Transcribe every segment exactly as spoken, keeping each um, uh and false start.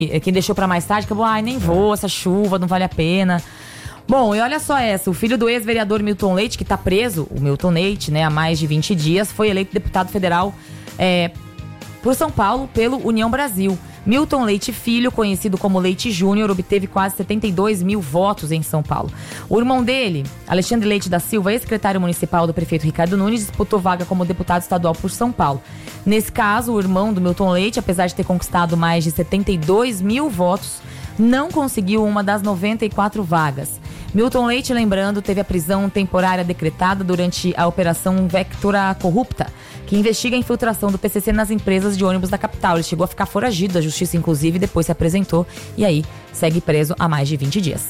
quem deixou pra mais tarde, acabou, ai, nem vou, essa chuva, não vale a pena. Bom, e olha só essa, o filho do ex-vereador Milton Leite, que tá preso, o Milton Leite, né, há mais de vinte dias, foi eleito deputado federal é, por São Paulo pelo União Brasil. Milton Leite Filho, conhecido como Leite Júnior, obteve quase setenta e dois mil votos em São Paulo. O irmão dele, Alexandre Leite da Silva, ex-secretário municipal do prefeito Ricardo Nunes, disputou vaga como deputado estadual por São Paulo. Nesse caso, o irmão do Milton Leite, apesar de ter conquistado mais de setenta e dois mil votos, não conseguiu uma das noventa e quatro vagas. Milton Leite, lembrando, teve a prisão temporária decretada durante a Operação Vectura Corrupta, que investiga a infiltração do P C C nas empresas de ônibus da capital. Ele chegou a ficar foragido da justiça, inclusive, depois se apresentou e aí segue preso há mais de vinte dias.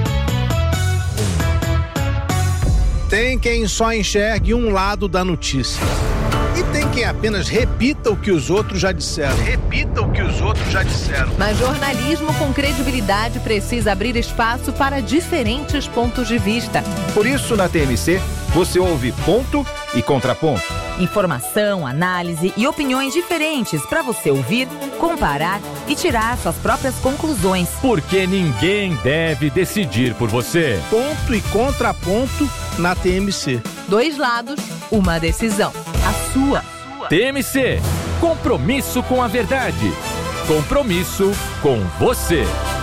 Tem quem só enxergue um lado da notícia. E tem quem apenas repita o que os outros já disseram. Repita o que os outros já disseram. Mas jornalismo com credibilidade precisa abrir espaço para diferentes pontos de vista. Por isso, na T M C, você ouve ponto e contraponto. Informação, análise e opiniões diferentes para você ouvir, comparar e tirar suas próprias conclusões. Porque ninguém deve decidir por você. Ponto e contraponto na T M C. Dois lados, uma decisão. A sua. T M C. Compromisso com a verdade. Compromisso com você.